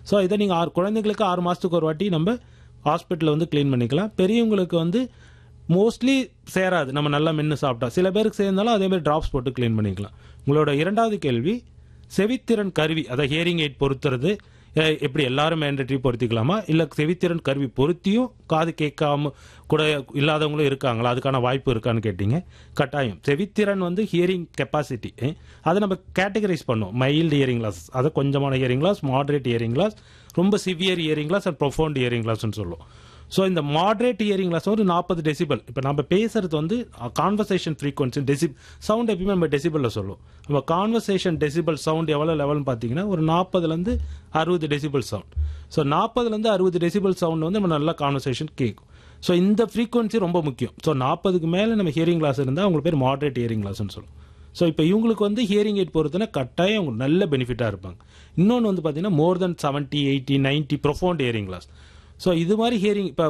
So இதை நீங்கள் குழந்தைங்களுக்கு 6 மாதத்துக்கு ஒரு வாட்டி நம்ம ஹாஸ்பிட்டலில் வந்து க்ளீன் பண்ணிக்கலாம். பெரியவங்களுக்கு வந்து மோஸ்ட்லி சேராது, நம்ம நல்லா மென்று சாப்பிட்டா. சில பேருக்கு சேர்ந்தாலும் அதேமாதிரி ட்ராப்ஸ் போட்டு க்ளீன் பண்ணிக்கலாம். உங்களோட இரண்டாவது கேள்வி, செவித்திறன் கருவி அதை ஹியரிங் எய்ட் பொறுத்துறது எப்படி எல்லாரும் மேண்டேட்டரி பொருத்திக்கலாமா, இல்லை செவித்திறன் கருவி பொருத்தியும் காது கேட்காம கூட இல்லாதவங்களும் இருக்காங்களா, அதுக்கான வாய்ப்பு இருக்கான்னு கேட்டீங்க. கட்டாயம் செவித்திறன் வந்து ஹியரிங் கெப்பாசிட்டி அதை நம்ம கேட்டகரைஸ் பண்ணோம். மைல்டு ஹியரிங் லாஸ், அதை கொஞ்சமான hearing loss, moderate hearing loss, ரொம்ப severe hearing loss and profound hearing லாஸ்ன்னு சொல்லுவோம். ஸோ இந்த மாடரேட் ஹியரிங் லாஸ் ஒரு 40 டெசிபல். இப்போ நம்ம பேசுறது வந்து கான்வர்சேஷன் ஃப்ரீக்வன்சி சவுண்ட் எப்பயுமே நம்ம டெசிபலில் சொல்லுவோம். நம்ம கான்வர்சேஷன் டெசிபல் சவுண்ட் எவ்வளோ லெவல்னு பார்த்தீங்கன்னா ஒரு 40 60 decibel sound. So 40 60 decibel sound வந்து நம்ம நல்லா கான்வர்சேஷன் கேட்கும். ஸோ இந்த ஃப்ரீக்வன்சி ரொம்ப முக்கியம். ஸோ 40க்கு மேலே நம்ம ஹியரிங் லாஸ் இருந்தால் அவங்களுக்கு பேர் மாடரேட் ஹியரிங் லாஸ்ன்னு சொல்லுவோம். ஸோ இப்போ இவங்களுக்கு வந்து ஹியரிங் எய்ட் பொறுத்தனா கட்டாயம் அவங்க நல்ல பெனிஃபிட்டாக இருப்பாங்க. இன்னொன்று வந்து பார்த்தீங்கன்னா மோர் தென் 70, 80, 90 ப்ரொஃபவுண்ட் ஹியரிங் லாஸ். ஸோ இது மாதிரி ஹியரிங் இப்போ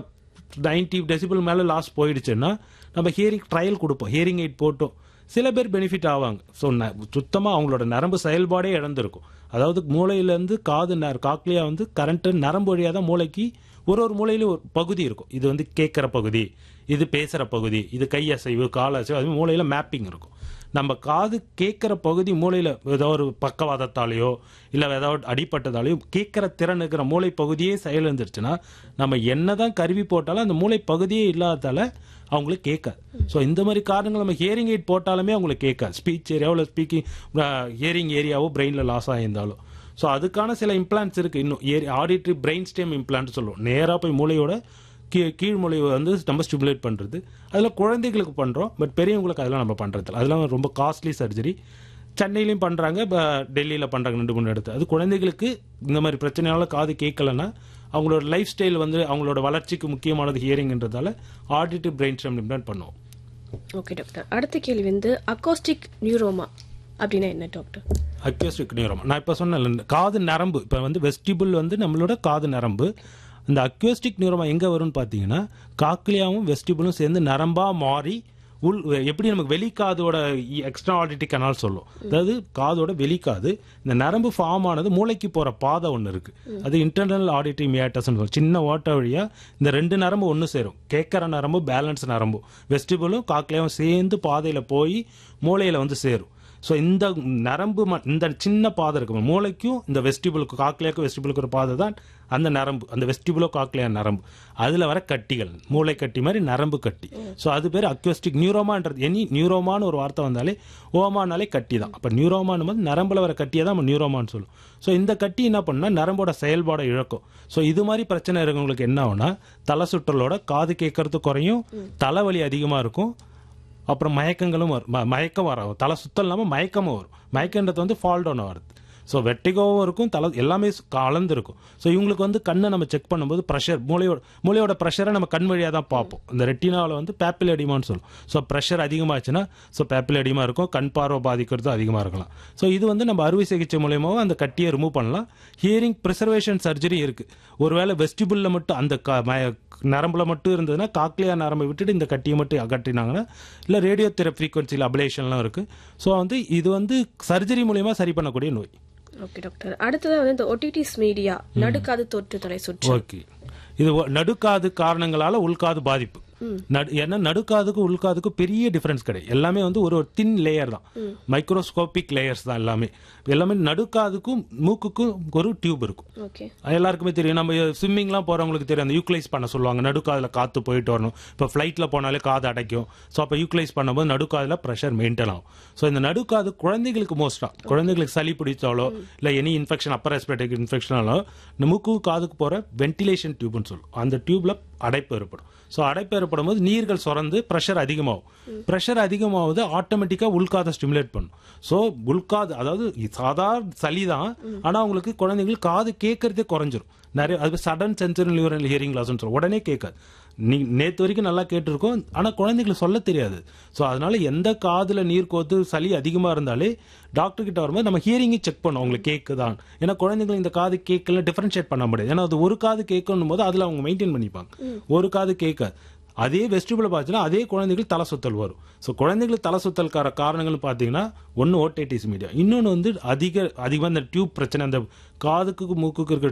90 டெசிபிள் மேலே லாஸ் போயிடுச்சுன்னா நம்ம ஹியரிங் ட்ரையல் கொடுப்போம். ஹியரிங் எய்ட் போட்டோம் சில பேர் பெனிஃபிட் ஆவாங்க. ஸோ சுத்தமாக அவங்களோட நரம்பு செயல்பாடே இழந்திருக்கும். அதாவது மூளையிலேருந்து காக்லியா வந்து கரண்ட்டு நரம்பு வழியாக தான் மூளைக்கு ஒரு மூளையிலும் ஒரு பகுதி இருக்கும். இது வந்து கேட்குற பகுதி, இது பேசுகிற பகுதி, இது கையசைவு காலசைவு, அது மூளையில் மேப்பிங் இருக்கும். நம்ம காது கேட்குற பகுதி மூளையில் ஏதோ ஒரு பக்கவாதத்தாலேயோ இல்லை ஏதாவது அடிப்பட்டதாலேயோ கேட்குற திறன் இருக்கிற மூளை பகுதியே செயலிழந்துருச்சுன்னா நம்ம என்ன தான் கருவி போட்டாலும் அந்த மூளை பகுதியே இல்லாததால அவங்களுக்கு கேட்காது. ஸோ இந்த மாதிரி காரணங்கள் நம்ம ஹியரிங் எய்ட் போட்டாலுமே அவங்களுக்கு கேட்காது. ஸ்பீச் ஏரியாவோ இல்லை ஸ்பீக்கிங் ஹியரிங் ஏரியாவோ பிரெயினில் லாஸ் ஆகியிருந்தாலும். ஸோ அதுக்கான சில இம்ப்ளான்ட்ஸ் இருக்குது. இன்னும் ஆடிட்டரி பிரெயின் ஸ்டெம் இம்ப்ளான்ட் சொல்லுவோம். நேராக போய் மூளையோட கீழ்மொழி வந்து நம்ம ஸ்டிமுலேட் பண்ணுறது. அதில் குழந்தைகளுக்கு பண்ணுறோம், பட் பெரியவங்களுக்கு அதெல்லாம் நம்ம பண்ணுறது அதெல்லாம் ரொம்ப காஸ்ட்லி சர்ஜரி. சென்னையிலையும் பண்ணுறாங்க, டெல்லியில் பண்ணுறாங்க 2-3 இடத்து. அது குழந்தைகளுக்கு இந்த மாதிரி பிரச்சனையால காது கேட்கலன்னா அவங்களோட லைஃப் ஸ்டைல் வந்து அவங்களோட வளர்ச்சிக்கு முக்கியமானது ஹியரிங்ன்றதால ஆடிட்டிவ் பிரெயின் ஸ்டெம் இம்ப்ளான்ட் பண்ணுவோம். ஓகே டாக்டர், அடுத்த கேள்வி வந்து அக்கோஸ்டிக் நியூரோமா அப்படின்னா என்ன டாக்டர்? அக்யூஸ்டிக் நியூரோமா நான் இப்போ சொன்னேன், காது நரம்பு. இப்போ வந்து வெஸ்டிபிள் வந்து நம்மளோட காது நரம்பு. இந்த அக்யூஸ்டிக் நியூரோமா எங்கே வரும்னு பார்த்தீங்கன்னா காக்லியாவும் வெஸ்டிபிளும் சேர்ந்து நரம்பாக மாறி எப்படி நமக்கு வெளிக்காதோட எக்ஸ்ட்ரா ஆடிட்டரி கனால் சொல்லும். அதாவது காதோட வெளிக்காது இந்த நரம்பு ஃபார்ம் ஆனது மூளைக்கு போகிற பாதை ஒன்று இருக்குது. அது இன்டர்னல் ஆடிட்டரி மியாட்டஸ் சொல்லுவோம். சின்ன ஓட்ட வழியாக இந்த 2 நரம்பு ஒன்று சேரும். கேட்குற நரம்பு பேலன்ஸ் நரம்பு வெஸ்டிபிளும் காக்லியாவும் சேர்ந்து பாதையில் போய் மூளையில் வந்து சேரும். ஸோ இந்த நரம்பு இந்த சின்ன பாதை இருக்கு மூளைக்கும் இந்த வெஸ்டிபிளுக்கு காக்லியாக்கும் வெஸ்டிபிளுக்கு ஒரு பாதை தான் அந்த நரம்பு, அந்த வெஸ்டிபுலோ காக்லியா நரம்பு. அதில் வர கட்டிகள் மூளை கட்டி மாதிரி நரம்பு கட்டி. ஸோ அது பேர் அக்யூஸ்டிக் நியூரோமான்றது. நியூரோமான்னு ஒரு வார்த்தை வந்தாலே ஓமானாலே கட்டி தான். அப்போ நியூரோமான் வந்து நரம்பில் வர கட்டியை தான் நம்ம நியூரோமான்னு சொல்லுவோம். ஸோ இந்த கட்டி என்ன பண்ணால் நரம்போட செயல்பாடை இழக்கும். ஸோ இது மாதிரி பிரச்சனை இருக்கவங்களுக்கு என்ன ஆகும்னா தலை சுற்றலோட காது கேட்கறது குறையும், தலைவலி அதிகமாக இருக்கும், அப்புறம் மயக்கங்களும் வரும். மயக்கம் வரும், தலை சுத்தம் இல்லாமல் மயக்கமும் வரும். மயக்கன்றது வந்து ஃபால் டவுன் வருது. ஸோ வெட்டிகோவும் இருக்கும், தலை எல்லாமே கலந்துருக்கும். ஸோ இவங்களுக்கு வந்து கண்ணை நம்ம செக் பண்ணும்போது ப்ரெஷர் மூளையோட ப்ரெஷரை நம்ம கண் வழியாக தான் பார்ப்போம். இந்த ரெட்டினாவில் வந்து பேப்பிள் எடிமான்னு சொல்லுவோம். ஸோ ப்ரெஷர் அதிகமாச்சுன்னா பேப்பிள் எடிமா இருக்கும், கண் பார்வை பாதிக்கிறது அதிகமாக இருக்கலாம். ஸோ இது வந்து நம்ம அறுவை சிகிச்சை மூலயமாவும் அந்த கட்டியை ரிமூவ் பண்ணலாம். ஹியரிங் ப்ரிசர்வேஷன் சர்ஜரி இருக்குது. ஒருவேளை வெஸ்டிபுளில் மட்டும் அந்த நரம்புல மட்டும் இருந்ததுன்னா காக்லியா நரம்பை விட்டுட்டு இந்த கட்டியை மட்டும் அகற்றினாங்கன்னா இல்லை ரேடியோ ஃப்ரீக்வன்சியில் அப்ளேஷன்லாம் இருக்குது. ஸோ வந்து இது வந்து சர்ஜரி மூலயமா சரி பண்ணக்கூடிய நோய். ஓகே டாக்டர், அடுத்தது வந்து இந்த ஓடிடிஸ் மீடியா நடுக்காது தோற்று தலை சுற்று. ஓகே, இது நடுக்காது காரணங்களால உள்காது பாதிப்பு. ஏன்னா நடுக்காதுக்கும் உள்காதுக்கும் பெரிய டிஃபரன்ஸ் கிடையாது. எல்லாமே வந்து ஒரு தின் லேயர் தான், மைக்ரோஸ்கோபிக் லேயர்ஸ் தான் எல்லாமே. நடுக்காதுக்கும் மூக்குக்கும் ஒரு டியூப் இருக்கும். எல்லாருக்குமே தெரியும். நம்ம ஸ்விம்மிங்லாம் போறவங்களுக்கு தெரியும், அந்த யூக்ளைஸ் பண்ண சொல்லுவாங்க. நடுக்காதுல காத்து போயிட்டு வரணும். இப்போ ஃபிளைட்ல போனாலே காது அடைக்கும். ஸோ அப்போ யூக்ளைஸ் பண்ணும்போது நடுக்காதுல ப்ரெஷர் மெயின்டைன் ஆகும். ஸோ இந்த நடுக்காது குழந்தைகளுக்கு குழந்தைகளுக்கு சளி பிடிச்சாலோ இல்லை எனி இன்ஃபெக்ஷன் அப்பர் ரெஸ்பிரேட்டரி இன்ஃபெக்ஷனாலோ மூக்கு காதுக்கு போற வென்டிலேஷன் டியூப்னு சொல்லுவோம். அந்த டியூப்ல அடைப்பு ஏற்படும். ஸோ அடைப்பு ஏற்படும் போது நீர்கள் சுரந்து ப்ரெஷர் அதிகமாகும். ப்ரெஷர் அதிகமாவது ஆட்டோமேட்டிக்காக உள்காதை ஸ்டிமுலேட் பண்ணும். ஸோ உள்காது அதாவது சாதாரண சளி தான், ஆனால் அவங்களுக்கு குழந்தைங்களுக்கு காது கேட்கறதே குறைஞ்சிரும். நிறைய அது சடன் சென்சரி நியூரல் ஹியரிங் லாஸ்ன்னு சொல்லுவோம். உடனே கேட்காது. நேற்று வரைக்கும் நல்லா கேட்டிருக்கோம், ஆனால் குழந்தைங்களுக்கு சொல்ல தெரியாது. ஸோ அதனால எந்த காதில் நீர் கோத்து சளி அதிகமாக இருந்தாலே டாக்டர் கிட்ட வரும்போது நம்ம ஹியரிங்கை செக் பண்ணோம், அவங்களுக்கு கேட்குதான். ஏன்னா குழந்தைங்களுக்கு இந்த காது கேட்கல டிஃபரன்ஷியேட் பண்ண முடியாது. ஏன்னா அது ஒரு காது கேட்கணும் போது அதில் அவங்க மெயின்டைன் பண்ணிப்பாங்க, ஒரு காது கேட்காது. அதே வெஸ்டிபுல பார்த்தீங்கன்னா அதே குழந்தைகளுக்கு தலை சுத்தல் வரும். ஸோ குழந்தைகளுக்கு தலை சுத்தல்கார காரணங்கள் பார்த்தீங்கன்னா ஒன்று ஓடிடிஸ் மீடியா, இன்னொன்று வந்து அதிகமாக இந்த டியூப் பிரச்சனை, அந்த காதுக்கு மூக்குக்கு இருக்கிற